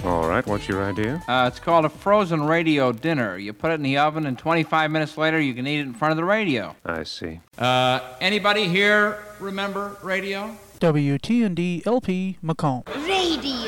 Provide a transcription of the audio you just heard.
All right, what's your idea? It's called a frozen radio dinner. You put it in the oven, and 25 minutes later, you can eat it in front of the radio. I see. Anybody here remember radio? WTND LP Macomb. Radio.